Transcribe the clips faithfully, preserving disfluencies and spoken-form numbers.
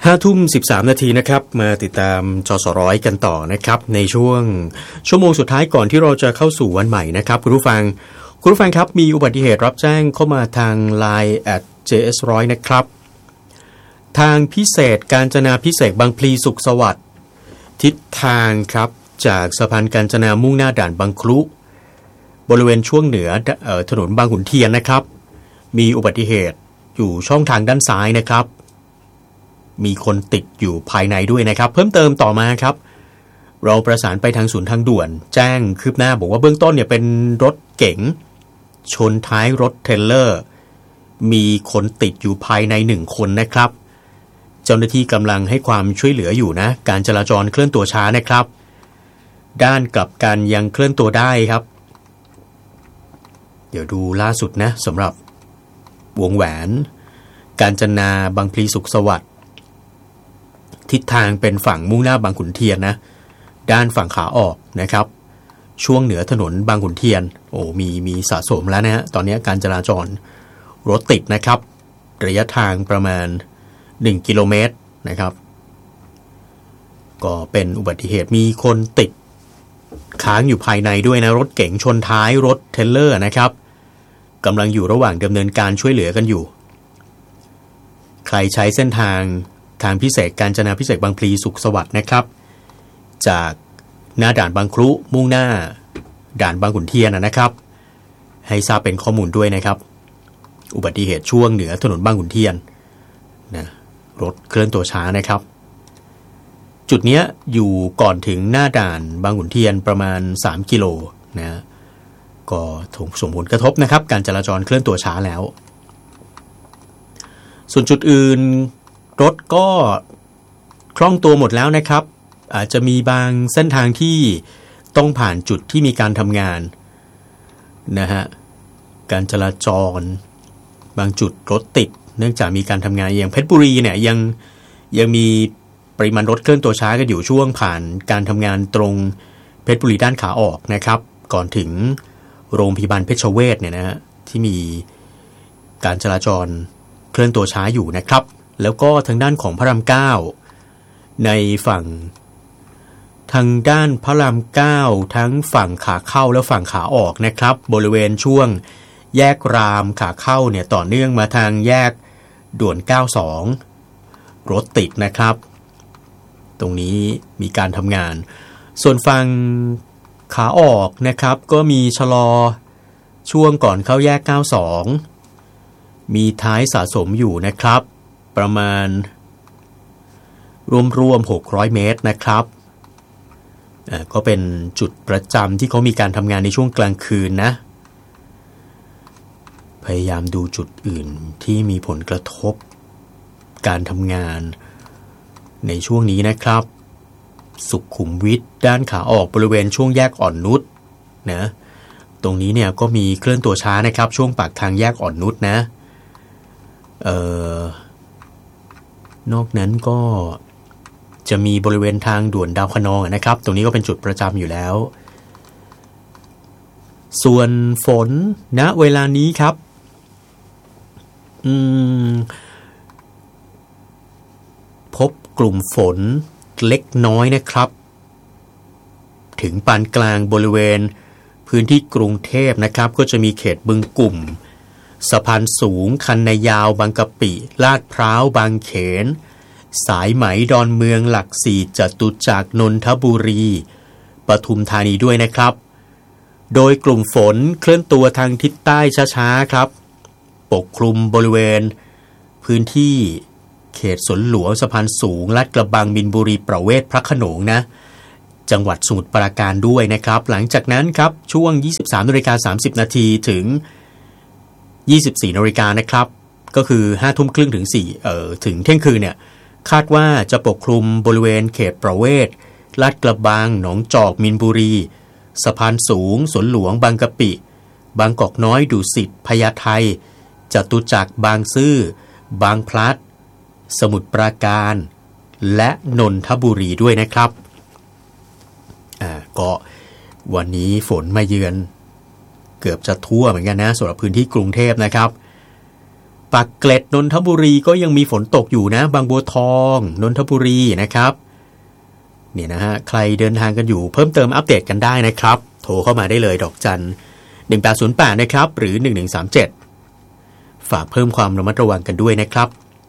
ห้าทุ่มสิบสามนาทีนะครับมาติดตามจสร้อยกันต่อนะครับในช่วงชั่วโมงสุดท้ายก่อนที่เราจะเข้าสู่วันใหม่นะครับคุณผู้ฟังคุณผู้ฟังครับมีอุบัติเหตุรับแจ้งเข้ามาทาง ไลน์ แอท เจ เอส หนึ่งร้อย นะครับทางพิเศษกาญจนาพิเศษกบางพลีสุขสวัสดิ์ทิศทางครับจากสะพานกาญจนามุ่งหน้าด่านบางคลุบริเวณช่วงเหนือเอ่อถนนบางขุนเทียนนะครับมีอุบัติเหตุอยู่ช่องทางด้านซ้ายนะครับมีคนติดอยู่ภายในด้วยนะครับเพิ่มเติมต่อมาครับเราประสานไปทางศูนย์ทางด่วนแจ้งคืบหน้าบอกว่าเบื้องต้นเนี่ยเป็นรถเก๋งชนท้ายรถเทรลเลอร์มีคนติดอยู่ภายในหนึ่งคนนะครับเจ้าหน้าที่กำลังให้ความช่วยเหลืออยู่นะการจราจรเคลื่อนตัวช้านะครับด้านกลับกันยังเคลื่อนตัวได้ครับเดี๋ยวดูล่าสุดนะสำหรับวงแหวนกาญจนาบางพลีสุขสวัสดิ์ทิศทางเป็นฝั่งมุ่งหน้าบางขุนเทียนนะด้านฝั่งขาออกนะครับช่วงเหนือถนนบางขุนเทียนโอ้มีมีสะสมแล้วนะฮะตอนนี้การจราจรรถติดนะครับระยะทางประมาณหนึ่งกิโลเมตรนะครับก็เป็นอุบัติเหตุมีคนติดค้างอยู่ภายในด้วยนะรถเก๋งชนท้ายรถเทรลเลอร์นะครับกำลังอยู่ระหว่างดำเนินการช่วยเหลือกันอยู่ใครใช้เส้นทางทางพิเศษกาญจนาพิเศษกบางพลีสุขสวัสดิ์นะครับจากหน้าด่านบางครุมุ่งหน้าด่านบางขุนเทียนนะครับให้ทราบเป็นข้อมูลด้วยนะครับอุบัติเหตุช่วงเหนือถนนบางขุนเทียนนะรถเคลื่อนตัวช้านะครับจุดนี้อยู่ก่อนถึงหน้าด่านบางขุนเทียนประมาณสามกิโลนะก็ส่งผลกระทบนะครับการจราจรเคลื่อนตัวช้าแล้วส่วนจุดอื่นรถก็คล่องตัวหมดแล้วนะครับอาจจะมีบางเส้นทางที่ต้องผ่านจุดที่มีการทำงานนะฮะการจราจรบางจุดรถติดเนื่องจากมีการทำงานอย่างเพชรบุรีเนี่ยยังยังมีปริมาณรถเคลื่อนตัวช้ากันอยู่ช่วงผ่านการทำงานตรงเพชรบุรีด้านขาออกนะครับก่อนถึงโรงพยาบาลเพชรเวชเนี่ยนะฮะที่มีการจราจรเคลื่อนตัวช้าอยู่นะครับแล้วก็ทางด้านของพระรามเก้าในฝั่งทางด้านพระรามเก้าทั้งฝั่งขาเข้าและฝั่งขาออกนะครับบริเวณช่วงแยกรามขาเข้าเนี่ยต่อเนื่องมาทางแยกด่วนเก้าสิบสองรถติดนะครับตรงนี้มีการทำงานส่วนฝั่งขาออกนะครับก็มีชะลอช่วงก่อนเข้าแยกเก้าสิบสองมีท้ายสะสมอยู่นะครับประมาณรวมๆหกร้อยเมตรนะครับอ่าก็เป็นจุดประจำที่เขามีการทำงานในช่วงกลางคืนนะพยายามดูจุดอื่นที่มีผลกระทบการทำงานในช่วงนี้นะครับสุขุมวิทด้านขาออกบริเวณช่วงแยกอ่อนนุชนะตรงนี้เนี่ยก็มีเคลื่อนตัวช้านะครับช่วงปากทางแยกอ่อนนุชนะเอ่อนอกนั้นก็จะมีบริเวณทางด่วนดาวคะนองนะครับตรงนี้ก็เป็นจุดประจำอยู่แล้วส่วนฝนณเวลานี้ครับอืมพบกลุ่มฝนเล็กน้อยนะครับถึงปานกลางบริเวณพื้นที่กรุงเทพนะครับก็จะมีเขตบึงกุ่มสะพานสูงคันนายาวบางกะปิลาดพร้าวบางเขนสายไหมดอนเมืองหลักสี่จตุจักรนนทบุรีปทุมธานีด้วยนะครับโดยกลุ่มฝนเคลื่อนตัวทางทิศใต้ช้าๆครับปกคลุมบริเวณพื้นที่เขตสวนหลวงสะพานสูงลาดกระบังมินบุรีประเวศพระโขนงนะจังหวัดสมุทรปราการด้วยนะครับหลังจากนั้นครับช่วง ยี่สิบสามนาฬิกาสามสิบนาทีถึงยี่สิบสี่นาฬิกานะครับก็คือห้าทุ่มครึ่งถึงสี่เอ่อถึงเที่ยงคืนเนี่ยคาดว่าจะปกคลุมบริเวณเขตประเวศลาดกระบังหนองจอกมินบุรีสะพานสูงสวนหลวงบางกะปิบางกอกน้อยดุสิตพญาไทจตุจักรบางซื่อบางพลัดสมุทรปราการและนนทบุรีด้วยนะครับอ่าก็วันนี้ฝนมาเยือนเกือบจะทั่วเหมือนกันนะสำหรับพื้นที่กรุงเทพนะครับปากเกร็ดนนทบุรีก็ยังมีฝนตกอยู่นะบางบัวทองนนทบุรีนะครับเนี่ยนะฮะใครเดินทางกันอยู่เพิ่มเติมอัปเดตกันได้นะครับโทรเข้ามาได้เลยดอกจันหนึ่งแปดศูนย์แปดนะครับหรือหนึ่งหนึ่งสามเจ็ดฝากเพิ่มความระมัดระวังกันด้วยนะครับ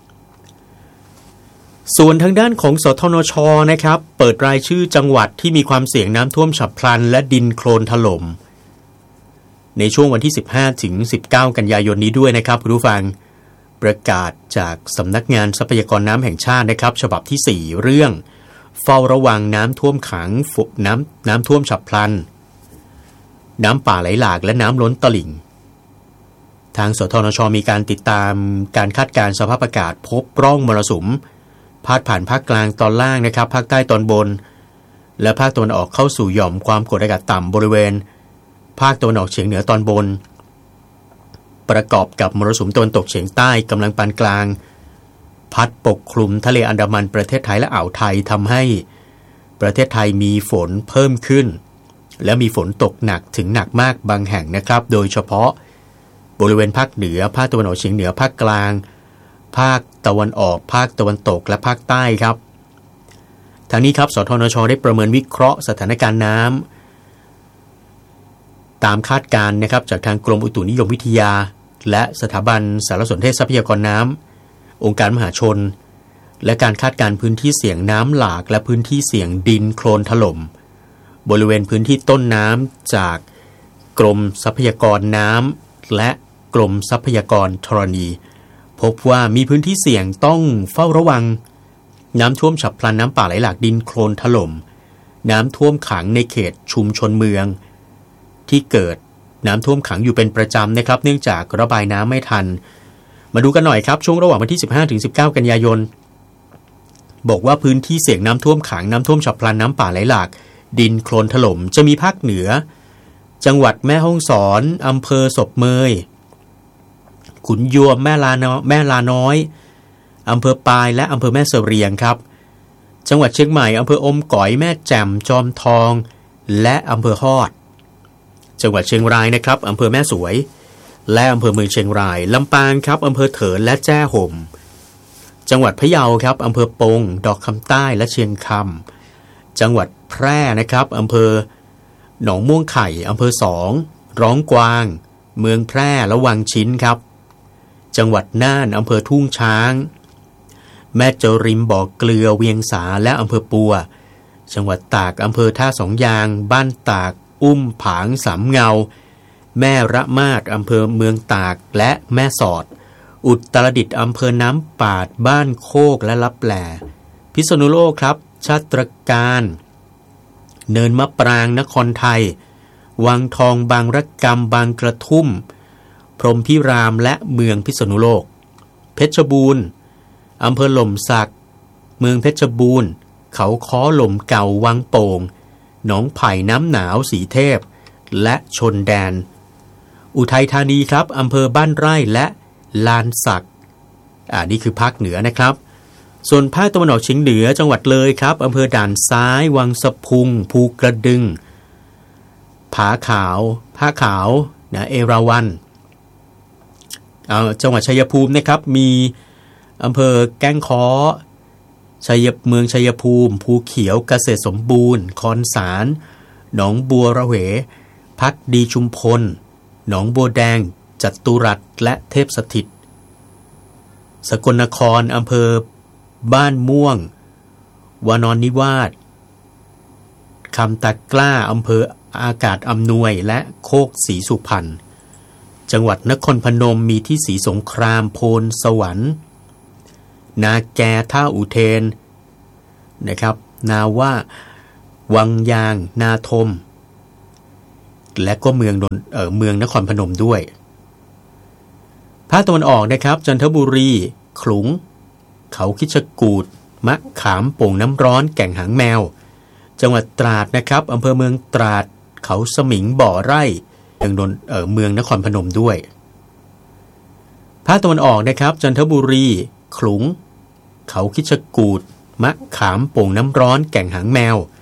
ส่วนทางด้านของสทนช.นะครับเปิดรายชื่อจังหวัดที่มีความเสี่ยงน้ำท่วมฉับพลันและดินโคลนถล่มในช่วงวันที่สิบห้าถึงสิบเก้ากันยายนนี้ด้วยนะครับคุณผู้ฟังประกาศจากสำนักงานทรัพยากรน้ำแห่งชาตินะครับฉบับที่สี่เรื่องเฝ้าระวังน้ำท่วมขังน้ำน้ำท่วมฉับพลันน้ำป่าไหลหลากและน้ำล้นตลิ่งทางสทนช.มีการติดตามการคาดการณ์สภาพอากาศพบร่องมรสุมพาดผ่านภาคกลางตอนล่างนะครับภาคใต้ตอนบนและภาคตะวันออกเข้าสู่หย่อมความกดอากาศต่ำบริเวณภาคตะวันออกเฉียงเหนือตอนบนประกอบกับมรสุมตะวันตกเฉียงใต้กำลังปานกลางพัดปกคลุมทะเลอันดามันประเทศไทยและอ่าวไทยทำให้ประเทศไทยมีฝนเพิ่มขึ้นและมีฝนตกหนักถึงหนักมากบางแห่งนะครับโดยเฉพาะบริเวณภาคเหนือภาคตะวันออกเฉียงเหนือภาคกลางภาคตะวันออกภาคตะวันตกและภาคใต้ครับทางนี้ครับสทนช.ได้ประเมินวิเคราะห์สถานการณ์น้ำตามคาดการณ์นะครับจากทางกรมอุตุนิยมวิทยาและสถาบันสารสนเทศทรัพยากรน้ำองค์การมหาชนและการคาดการณ์พื้นที่เสี่ยงน้ำหลากและพื้นที่เสี่ยงดินโคลนถล่มบริเวณพื้นที่ต้นน้ำจากกรมทรัพยากรน้ำและกรมทรัพยากรธรณีพบว่ามีพื้นที่เสี่ยงต้องเฝ้าระวังน้ำท่วมฉับพลันน้ำป่าไหลหลากดินโคลนถล่มน้ำท่วมขังในเขตชุมชนเมืองที่เกิดน้ำท่วมขังอยู่เป็นประจำนะครับเนื่องจากระบายน้ำไม่ทันมาดูกันหน่อยครับช่วงระหว่างวันที่สิบห้าถึงสิบเก้ากันยายนบอกว่าพื้นที่เสี่ยงน้ำท่วมขังน้ำท่วมฉับพลันน้ำป่าไหลหลากดินโคลนถล่มจะมีภาคเหนือจังหวัดแม่ฮ่องสอนอำเภอศพเมยขุนยวมแม่ลาน้อยแม่ลาน้อยอำเภอปายและอำเภอแม่เสรียงครับจังหวัดเชียงใหม่อำเภออมก๋อยแม่แจ่มจอมทองและอำเภอฮอดจังหวัดเชียงรายนะครับอำเภอแม่สวยและอำเภอเมืองเชียงรายลำปางครับอำเภอเถินและแจ้ห่มจังหวัดพะเยาครับอำเภอปงดอกคำใต้และเชียงคำจังหวัดแพร่นะครับอำเภอหนองม่วงไข่อำเภอสองร้องกวางเมืองแพร่และวังชิ้นครับจังหวัดน่านอำเภอทุ่งช้างแม่เจริมบ่อเกลือเวียงสาและอำเภอปัวจังหวัดตากอำเภอท่าสองยางบ้านตากอุ้มผางสามเงาแม่ระมาดอำเภอเมืองตากและแม่สอดอุตรดิตถ์อำเภอน้ำปาดบ้านโคกและลับแลพิษณุโลกครับชาตรการเนินมะปรางนครไทยวังทองบางระกำบางกระทุ่มพรหมพิรามและเมืองพิษณุโลกเพชรบูรณ์อำเภอหล่มสักเมืองเพชรบูรณ์เขาค้อหล่มเก่าวังโป่งหนองไผ่น้ำหนาวสีเทพและชนแดนอุทัยธานีครับอำเภอบ้านไร่และลานสักอ่านี่คือภาคเหนือนะครับส่วนภาคตะวันออกเฉียงเหนือจังหวัดเลยครับอำเภอด่านซ้ายวังสะพุงภูกระดึงผาขาวผ้าขาวนะเอราวัณเอาจังหวัดชัยภูมินะครับมีอำเภอแก้งค้อชัยเมืองชัยภูมิภูเขียวเกษตรสมบูรณ์คอนสารหนองบัวระเหพักดีชุมพลหนองบัวแดงจัตุรัสและเทพสถิตสกลนครอำเภอบ้านม่วงวานอนนิวาสคำตะกล้าอำเภออากาศอำนวยและโคกศรีสุพรรณจังหวัดนครพนมมีที่ศรีสงครามโพนสวรรค์นาแกท่าอุเทนนะครับนาว่าวังยางนาทมและก็เมืองนนเอ่อเมืองนครพนมด้วยภาคตะวันออกนะครับจันทบุรีขลุงเขาคิชกูฏมะขามโป่งน้ำร้อนแก่งหางแมวจังหวัดตราดนะครับอำเภอเมืองตราดเขาสมิงบ่อไร่เมืองนนเอ่อเมืองนครพนมด้วยภาคตะวันออกนะครับจันทบุรีขลุงเขาคิชกูฏมะขามโป่งน้ำร้อนแก่งหางแมว